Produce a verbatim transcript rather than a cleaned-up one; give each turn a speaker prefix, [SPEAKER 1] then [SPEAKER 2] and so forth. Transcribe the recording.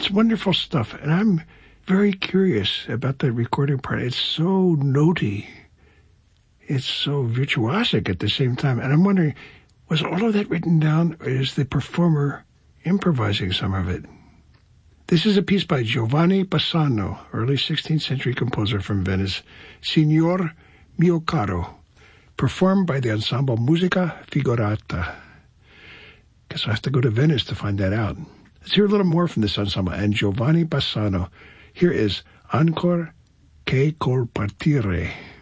[SPEAKER 1] It's wonderful stuff, and I'm very curious about the recording part. It's so notey. It's so virtuosic at the same time. And I'm wondering, was all of that written down, or is the performer improvising some of it? This is a piece by Giovanni Bassano, early sixteenth century composer from Venice, Signor Mio Caro, performed by the ensemble Musica Figurata. Guess I have to go to Venice to find that out. Let's hear a little more from this ensemble and Giovanni Bassano. Here is Ancor che col partire.